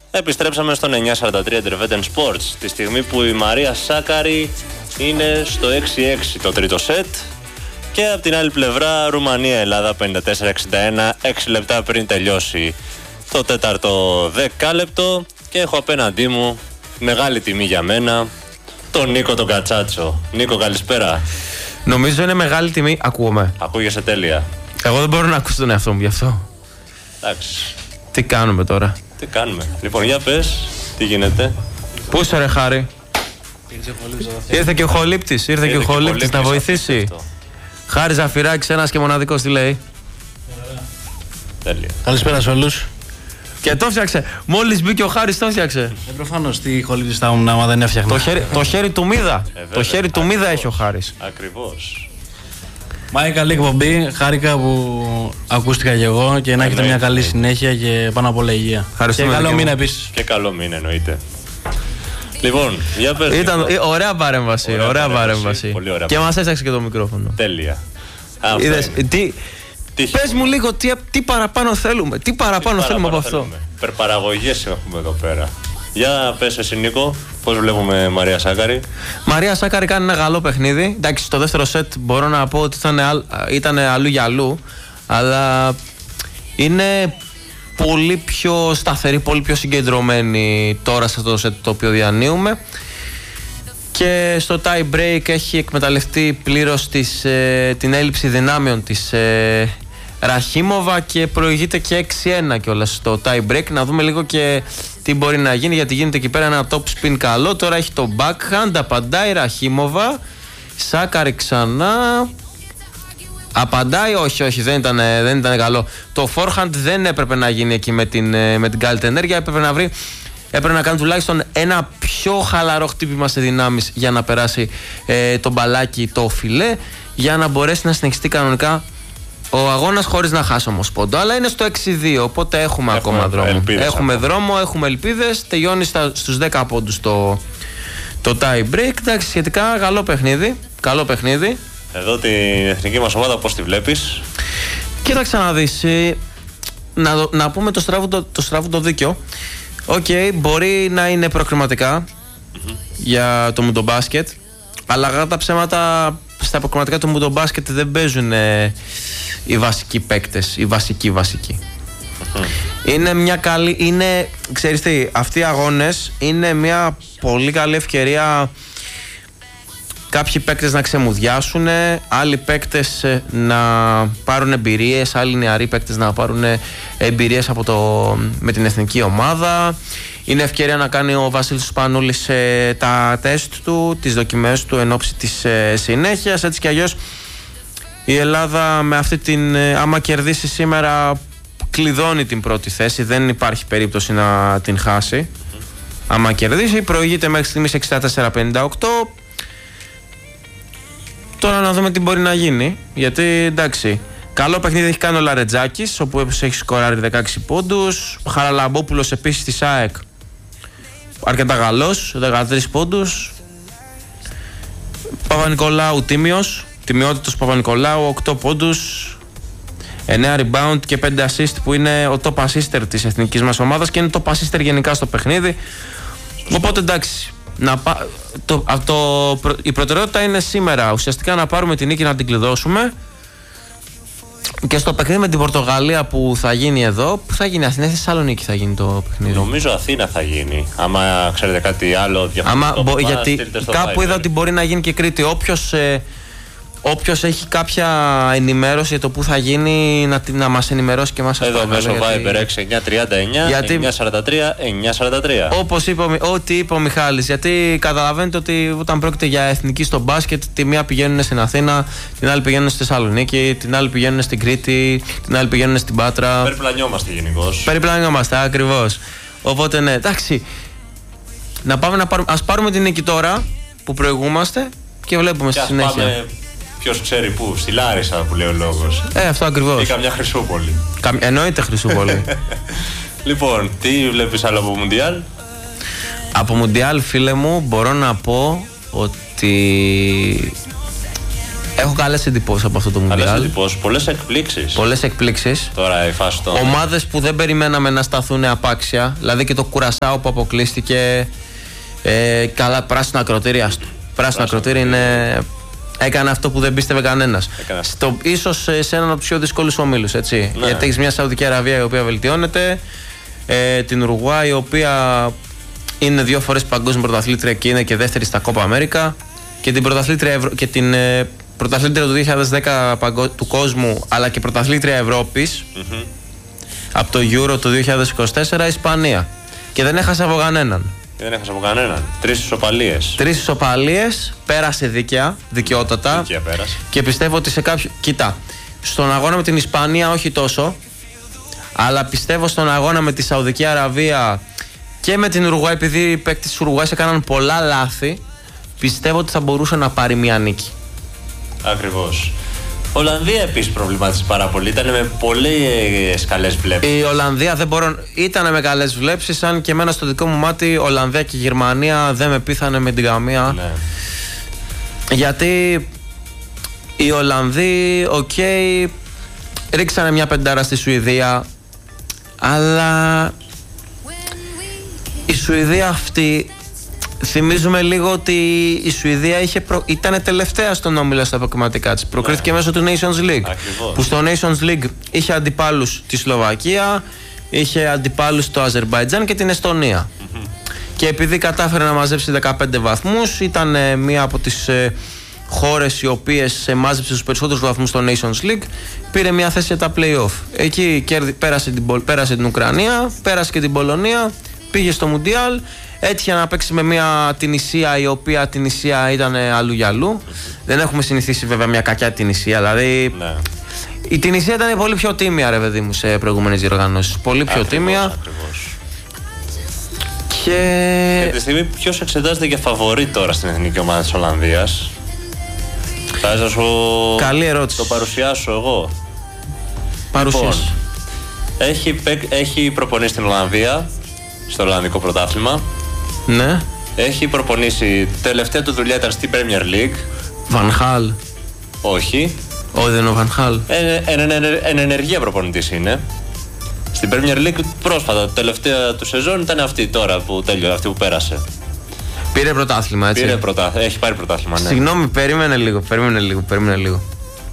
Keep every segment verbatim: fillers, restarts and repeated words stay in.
Επιστρέψαμε στον εννιακόσια σαράντα τρία Interveten Sports, τη στιγμή που η Μαρία Σάκαρη είναι στο έξι έξι το τρίτο σετ. Και από την άλλη πλευρά Ρουμανία-Ελλάδα πενήντα τέσσερα εξήντα ένα, έξι λεπτά πριν τελειώσει το τέταρτο δεκάλεπτο. Και έχω απέναντί μου, μεγάλη τιμή για μένα, τον Νίκο τον Κατσάτσο. Νίκο, καλησπέρα. Νομίζω είναι μεγάλη τιμή. Ακούγομαι. Ακούγεσαι τέλεια. Εγώ δεν μπορώ να ακούσω τον εαυτό μου γι' αυτό. Εντάξει. Τι κάνουμε τώρα? Τι κάνουμε. Λοιπόν, για πες, τι γίνεται. Πού είσαι ρε Χάρη? Ήρθε και ο Χολύπτης. Ήρθε και ο Χολύπτης να βοηθήσει. Χάρη Ζαφυράκης, ένας και μοναδικός, τι λέει? Τέλεια. Καλησπέρα σε όλους. Και το φτιάξε. Μόλις μπήκε ο Χάρης το φτιάξε. Ε, προφανώς, τι Χολύπτης θα ήμουν άμα δεν έφτιαχνα. Το χέρι, το χέρι του Μίδα. Ε, το χέρι του Μίδα έχει ο Χάρης. Ακριβώς. Μα είναι καλή εκπομπή. Χάρηκα που ακούστηκα κι εγώ και να έχετε μια καλή συνέχεια και πάνω απ' όλα υγεία. Και καλό μήνα επίσης. Και καλό μήνα εννοείται. Λοιπόν, για πες. Ήταν ωραία παρέμβαση. Ωραία, ωραία παρέμβαση. Πολύ ωραία. Και μας έφτιαξε και το μικρόφωνο. Τέλεια. Είδες, τι, πες μου λίγο τι, τι παραπάνω θέλουμε. Τι παραπάνω τι θέλουμε από αυτό. Περπαραγωγές έχουμε εδώ πέρα. Για πες εσύ Νίκο, πώς βλέπουμε Μαρία Σάκαρη? Μαρία Σάκαρη κάνει ένα καλό παιχνίδι. Εντάξει, στο δεύτερο σετ μπορώ να πω ότι ήταν, ήταν αλλού για αλλού. Αλλά είναι πολύ πιο σταθερή, πολύ πιο συγκεντρωμένη τώρα σε αυτό το σετ το οποίο διανύουμε. Και στο tie break έχει εκμεταλλευτεί πλήρως τις, ε, την έλλειψη δυνάμεων της ε, Ραχίμοβα και προηγείται και έξι ένα κιόλας στο tie break. Να δούμε λίγο και τι μπορεί να γίνει, γιατί γίνεται εκεί πέρα ένα top spin καλό. Τώρα έχει το backhand, απαντάει Ραχίμοβα, Σάκαρη ξανά. Απαντάει, όχι, όχι, δεν ήταν, δεν ήταν καλό. Το forehand δεν έπρεπε να γίνει εκεί με την, με την καλύτερη ενέργεια. Έπρεπε να βρει, έπρεπε να κάνει τουλάχιστον ένα πιο χαλαρό χτύπημα σε δυνάμεις για να περάσει ε, το μπαλάκι το φιλέ, για να μπορέσει να συνεχιστεί κανονικά ο αγώνας χωρίς να χάσει όμως πόντο. Αλλά είναι στο έξι δύο, οπότε έχουμε, έχουμε ακόμα δρόμο. Ελπίδες, έχουμε ακόμα δρόμο, έχουμε ελπίδες. Τελειώνει στα, στους δέκα πόντους το, το tie break. Εντάξει, σχετικά καλό παιχνίδι. Καλό παιχνίδι. Εδώ την εθνική μας ομάδα πώς τη βλέπεις? Κοίταξε να δεις, ε, να, να πούμε το στράβο το, το, το δίκιο. Οκ, okay, μπορεί να είναι προκριματικά mm-hmm. για το μουντομπάσκετ, αλλά κατά τα ψέματα στα προκριματικά του μουντομπάσκετ δεν παίζουν ε, οι βασικοί παίκτες, οι βασικοί βασικοί. Mm-hmm. Είναι μια καλή, είναι, ξέρεις τι, αυτοί οι αγώνες είναι μια πολύ καλή ευκαιρία κάποιοι παίκτες να ξεμουδιάσουν, άλλοι παίκτες να πάρουν εμπειρίες, άλλοι νεαροί παίκτες να πάρουν εμπειρίες από το, με την εθνική ομάδα. Είναι ευκαιρία να κάνει ο Βασίλης Σπανούλης ε, τα τεστ του, τις δοκιμές του εν ώψη της ε, συνέχειας. Έτσι κι αλλιώς η Ελλάδα με αυτή την, ε, άμα κερδίσει σήμερα, κλειδώνει την πρώτη θέση. Δεν υπάρχει περίπτωση να την χάσει. Mm-hmm. Άμα κερδίσει, προηγείται μέχρι στιγμής εξήντα τέσσερα πενήντα οκτώ. Τώρα να δούμε τι μπορεί να γίνει, γιατί εντάξει, καλό παιχνίδι έχει κάνει ο Λαρετζάκης, όπου έχει σκοράρει δεκαέξι πόντους. Χαραλαμπόπουλος επίσης της ΑΕΚ, αρκετά καλός, δεκατρείς πόντους. Παπα-Νικολάου τίμιος, τιμιότητος Παπα-Νικολάου, οκτώ πόντους, εννέα rebound και πέντε assist, που είναι ο top assister της εθνικής μας ομάδας και είναι top assister γενικά στο παιχνίδι. Οπότε εντάξει, να πα... το, το, η προτεραιότητα είναι σήμερα ουσιαστικά να πάρουμε την νίκη, να την κλειδώσουμε. Και στο παιχνίδι με την Πορτογαλία που θα γίνει εδώ, που θα γίνει Αθήνα ή Θεσσαλονίκη θα γίνει το παιχνίδι? Νομίζω Αθήνα θα γίνει. Άμα ξέρετε κάτι άλλο διαφορετικό. Άμα, γιατί κάπου είδα ότι μπορεί να γίνει και Κρήτη. Όποιος ε, Όποιος έχει κάποια ενημέρωση για το που θα γίνει, να, να μας ενημερώσει και εμάς. Εδώ μέσω Viber έξι εννιά τριάντα εννιά εννιά σαράντα τρία εννιά σαράντα τρία. Όπως είπε, ό,τι είπε ο Μιχάλης. Γιατί καταλαβαίνετε ότι όταν πρόκειται για εθνική στο μπάσκετ, τη μία πηγαίνουν στην Αθήνα, την άλλη πηγαίνουν στη Θεσσαλονίκη, την άλλη πηγαίνουν στην Κρήτη, την άλλη πηγαίνουν στην Πάτρα. Περιπλανιόμαστε γενικώς. Περιπλανιόμαστε, ακριβώς. Οπότε ναι, εντάξει. Να πάμε να πάρουμε, ας πάρουμε την νίκη τώρα που προηγούμαστε και βλέπουμε και στη συνέχεια. Πάμε... Ποιος ξέρει πού, στη Λάρισα που λέει ο λόγος. Ε, αυτό ακριβώς. Ή καμιά Χρυσούπολη. Κα... Εννοείται Χρυσούπολη. Λοιπόν, τι βλέπεις άλλο από Μουντιάλ? Από Μουντιάλ, φίλε μου, μπορώ να πω ότι Έχω καλές εντυπώσεις από αυτό το Μουντιάλ. Καλές εντυπώσεις, πολλές εκπλήξεις. Πολλές εκπλήξεις. Τώρα η φάση των... Ομάδες που δεν περιμέναμε να σταθούν απάξια. Δηλαδή και το Κουρασάο που αποκλείστηκε. Ε, καλά, πράσινα ακροτήρια. Πράσινα ακροτήρια είναι. Έκανε αυτό που δεν πίστευε κανένας. Στο, ίσως σε έναν από τους πιο δύσκολους ομίλους, έτσι. Ναι. Γιατί έχεις μια Σαουδική Αραβία η οποία βελτιώνεται, ε, την Ουρουγουάη η οποία είναι δύο φορές παγκόσμια πρωταθλήτρια και είναι και δεύτερη στα Κόπα Αμέρικα, και την πρωταθλήτρια, Ευρω... και την, ε, πρωταθλήτρια του δύο χιλιάδες δέκα παγκο... του κόσμου, αλλά και πρωταθλήτρια Ευρώπης mm-hmm. από το Euro το δύο χιλιάδες είκοσι τέσσερα, Ισπανία. Και δεν έχασε από κανέναν. Δεν έχασε από κανέναν. Τρεις ισοπαλίες. Τρεις ισοπαλίες, πέρασε δίκαια, δικαιότατα. Δίκαια πέρασε. Και πιστεύω ότι σε κάποιο. Κοίτα, στον αγώνα με την Ισπανία όχι τόσο. Αλλά πιστεύω στον αγώνα με τη Σαουδική Αραβία και με την Ουρουγουάη, επειδή οι παίκτες της Ουρουγουάης έκαναν πολλά λάθη, πιστεύω ότι θα μπορούσε να πάρει μια νίκη. Ακριβώς. Ολλανδία επίσης προβλημάτισε πάρα πολύ. Ήταν με πολλές καλές βλέψεις. Η Ολλανδία δεν μπορώ. Ήταν με καλές βλέψεις, αν και εμένα στο δικό μου μάτι Ολλανδία και Γερμανία δεν με πείθανε με την καμία. Ναι. Γιατί οι Ολλανδοί, οκ, okay, ρίξανε μια πεντάρα στη Σουηδία, αλλά η Σουηδία αυτή. Θυμίζουμε λίγο ότι η Σουηδία είχε προ... ήταν τελευταία στον όμιλο στα αποκριματικά της. Προκρίθηκε ναι. μέσω του Nations League. Ακριβώς. Που στο Nations League είχε αντιπάλους τη Σλοβακία, είχε αντιπάλους το Αζερμπαϊτζάν και την Εστονία. Mm-hmm. Και επειδή κατάφερε να μαζέψει δεκαπέντε βαθμούς, ήταν ε, μία από τις ε, χώρες οι οποίες ε, μάζεψε τους περισσότερους βαθμούς στο Nations League, πήρε μία θέση για τα play-off. Εκεί κέρδι... πέρασε, την... πέρασε την Ουκρανία, πέρασε και την Πολωνία, πήγε στο Μουντιάλ. Έτυχε να παίξει με μια Τινησία, η οποία Τινησία ήταν αλλού για αλλού. Mm-hmm. Δεν έχουμε συνηθίσει βέβαια μια κακιά Τινησία. Δηλαδή ναι. η Τινησία ήταν πολύ πιο τίμια, ρε παιδί μου, σε προηγούμενες διοργανώσεις. Πολύ πιο ακριβώς, τίμια. Ακριβώς. Και... και τη στιγμή ποιος εξετάζεται για φαβορί τώρα στην εθνική ομάδα της Ολλανδίας? Θα να σου καλή ερώτηση. Το παρουσιάσω εγώ. Παρουσίαση. Λοιπόν, έχει, έχει προπονήσει την Ολλανδία στο Ολλανδικό πρωτάθλημα. Ναι. Έχει προπονήσει. Τελευταία του δουλειά ήταν στην Premier League. Βανχάλ. Όχι. Όχι, δεν είναι ο Βανχάλ. Εν ενεργεία προπονητής είναι. Στην Premier League πρόσφατα. Το τελευταία του σεζόν ήταν αυτή τώρα που τέλειωσε, αυτή που πέρασε. Πήρε πρωτάθλημα, έτσι. Πήρε πρωτάθλημα. Έχει πάρει πρωτάθλημα, ναι. Συγγνώμη, περίμενε λίγο, περίμενε λίγο, περίμενε λίγο.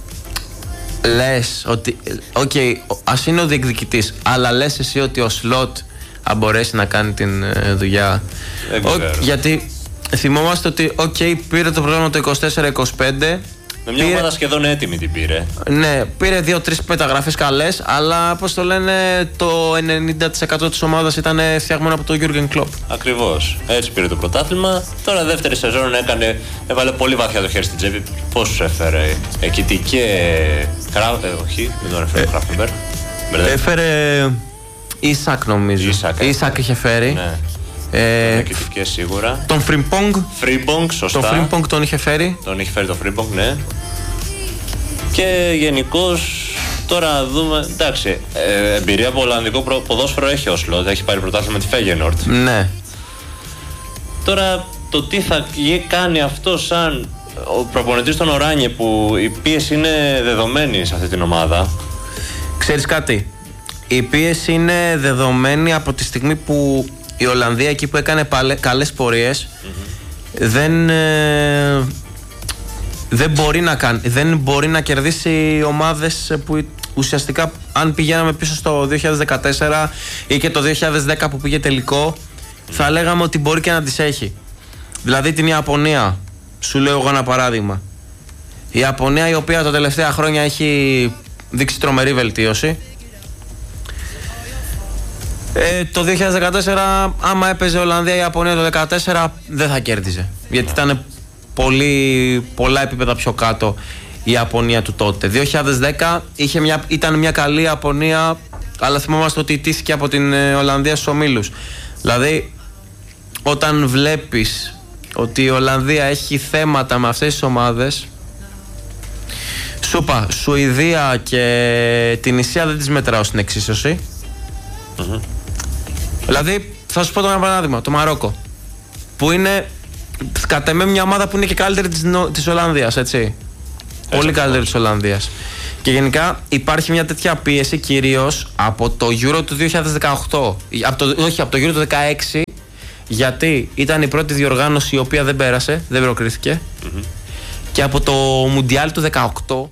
Λες ότι. Οκ, okay, ας είναι ο διεκδικητής, αλλά λες εσύ ότι ο Σλότ αν μπορέσει να κάνει την ε, δουλειά. Ο, γιατί θυμόμαστε ότι okay, πήρε το πρόγραμμα το είκοσι τέσσερα είκοσι πέντε. Με μια ομάδα σχεδόν έτοιμη την πήρε. Ναι, πήρε δύο-τρεις μεταγραφές καλές, αλλά όπως το λένε, το ενενήντα τοις εκατό της ομάδας ήταν φτιαγμένο από τον Γιούργεν Κλοπ. Ακριβώς. Έτσι πήρε το πρωτάθλημα. Τώρα δεύτερη σεζόν έκανε, έβαλε πολύ βαθιά το χέρι στην τσέπη. Πόσους έφερε? Εκητικέ. Κρά... Ε, όχι, δεν τον έφερε ο Χράφενμπεργκ. Έφερε. Ίσακ νομίζω. Ίσακ, Ίσακ είχε φέρει. Ναι. Ε, σίγουρα. Τον Φριμπόγκ. Φριμπόγκ, σωστά. Τον Φριμπόγκ τον είχε φέρει. Τον είχε φέρει τον Φριμπόγκ, ναι. Και γενικώς τώρα δούμε. Εντάξει, ε, εμπειρία από Ολλανδικό ποδόσφαιρο έχει ο Σλότ. Έχει πάρει πρωτάθλημα με τη Φέγενορτ. Ναι. Τώρα το τι θα κάνει αυτό σαν ο προπονητής των Οράνιε, που η πίεση είναι δεδομένη σε αυτή την ομάδα. Ξέρεις κάτι? Η πίεση είναι δεδομένη από τη στιγμή που η Ολλανδία, εκεί που έκανε παλε, καλές πορείες, mm-hmm. δεν, ε, δεν, μπορεί να κάνει, δεν μπορεί να κερδίσει ομάδες που ουσιαστικά, αν πηγαίναμε πίσω στο δύο χιλιάδες δεκατέσσερα ή και το δύο χιλιάδες δέκα που πήγε τελικό, mm-hmm. θα λέγαμε ότι μπορεί και να τις έχει. Δηλαδή την Ιαπωνία, σου λέω εγώ ένα παράδειγμα. Η Ιαπωνία, η οποία τα τελευταία χρόνια έχει δείξει τρομερή βελτίωση. Ε, το δύο χιλιάδες δεκατέσσερα, άμα έπαιζε Ολλανδία η Ιαπωνία το δύο χιλιάδες δεκατέσσερα, δεν θα κέρδιζε. Γιατί ήταν πολύ, πολλά επίπεδα πιο κάτω η Ιαπωνία του τότε. δύο χιλιάδες δέκα είχε μια, ήταν μια καλή Ιαπωνία, αλλά θυμόμαστε ότι ιτήθηκε από την Ολλανδία στους ομίλους. Δηλαδή, όταν βλέπεις ότι η Ολλανδία έχει θέματα με αυτές τις ομάδες, σου είπα, Σουηδία και την Ισία δεν τις μετράω στην εξίσωση. Mm-hmm. Δηλαδή, θα σου πω το ένα παράδειγμα, το Μαρόκο, που είναι κατά με μια ομάδα που είναι και καλύτερη της, της Ολλανδίας, έτσι. Πολύ καλύτερη της Ολλανδίας. Και γενικά υπάρχει μια τέτοια πίεση κυρίως από το Euro του δύο χιλιάδες δεκαοκτώ. Από το, όχι, από το Euro του δεκαέξι. Γιατί ήταν η πρώτη διοργάνωση η οποία δεν πέρασε, δεν προκρίθηκε. Mm-hmm. Και από το Μουντιάλ του δεκαοκτώ.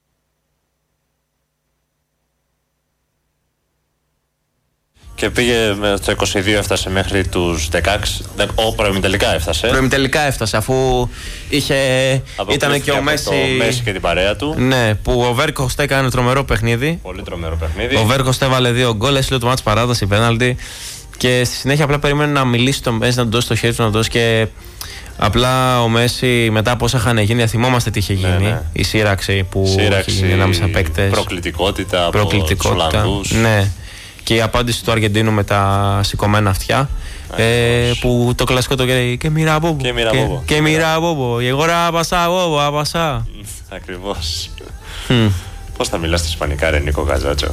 Και πήγε στο είκοσι δύο, έφτασε μέχρι τους δεκαέξι. Ο προημιτελικά έφτασε. Προημιτελικά έφτασε, αφού είχε. Ήταν και ο Μέση. Το Μέση και την παρέα του. Ναι, που ο Βέρκοχστ έκανε τρομερό παιχνίδι. Πολύ τρομερό παιχνίδι. Ο Βέρκοχστ έβαλε δύο γκολ, έστειλε το μάτς παράταση, πέναλτι. Και στη συνέχεια απλά περίμενε να μιλήσει το Μέση, να του δώσει το χέρι του, να του δώσει. Και απλά ο Μέση, μετά από όσα είχαν γίνει, θυμόμαστε τι είχε γίνει. Ναι, ναι. Η σύραξη που σύραξη, είχε γίνει ανάμεσα παίκτες. Προκλητικότητα, προκλητικότητα από τους ναι. Και η απάντηση του Αργεντίνου με τα σηκωμένα αυτιά. Ε, που το κλασικό το λέει και μοιρά μπόμπο. Και μοιρά μπόμπο. Και μοιρά μπόμπο. Εγώ ρα πασά μπόμπο, απασά. Ακριβώς. Πώς θα μιλάς στα ισπανικά, ρε Νίκο Καζάτσο?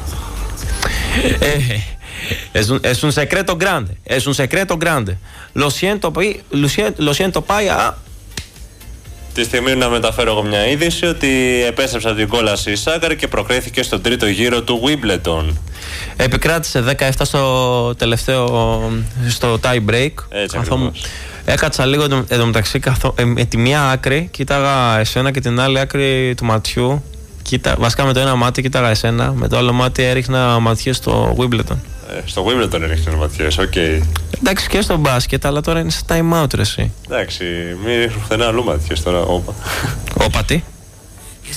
Es un secreto grande. Es un secreto grande. Lo siento, lo siento, paya. Τη στιγμή να μεταφέρω εγώ μια είδηση ότι επέστρεψε από την κόλαση η Σάκαρη και προκρίθηκε στον τρίτο γύρο του Wimbledon. Επικράτησε δέκα επτά στο τελευταίο, στο tie break. Έτσι ακριβώς. Έκατσα λίγο εντωμεταξύ ε, με τη μία άκρη, κοίταγα εσένα και την άλλη άκρη του ματιού. Κοίτα, βασικά με το ένα μάτι κοίταγα εσένα, με το άλλο μάτι έριχνα ματιές στο Wimbledon. Ε, στο Wimbledon έριχνες ματιές, οκ. Okay. Εντάξει, και στο μπάσκετ, αλλά τώρα είναι σε time out ρε εσύ. Εντάξει, μην ρίχνουν πουθενά αλλού ματιές τώρα, όπα. Όπα τι?